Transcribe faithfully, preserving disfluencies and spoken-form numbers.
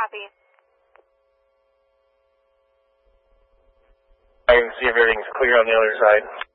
Copy. I can see if everything's clear on the other side.